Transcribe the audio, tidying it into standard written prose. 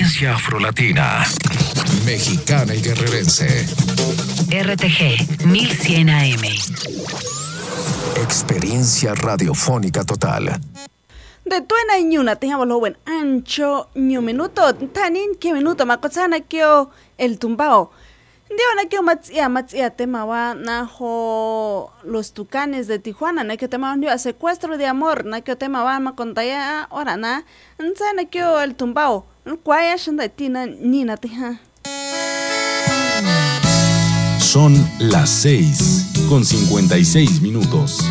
Experiencia afrolatina, mexicana y guerrerense. RTG 1100 AM. Experiencia radiofónica total. De tuena ñuna tejamos lo buen ancho ñu minuto tanin que minuto makosana kyo el tumbao. Diona que matsia tema wa najo los tucanes de Tijuana na que tema a secuestro de amor na que tema wa macontaya ora na nsana que el tumbao cuaya shanda tina nina teja. Son las 6:56.